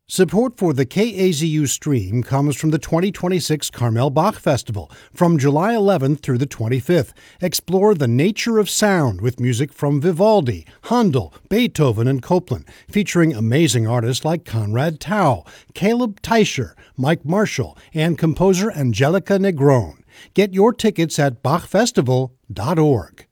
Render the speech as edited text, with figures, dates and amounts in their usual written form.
Support for the KAZU stream comes from the 2026 Carmel Bach Festival from July 11th through the 25th. Explore the nature of sound with music from Vivaldi, Handel, Beethoven, and Copland, featuring amazing artists like Conrad Tao, Caleb Teicher, Mike Marshall, and composer Angelica Negron. Get your tickets at bachfestival.org.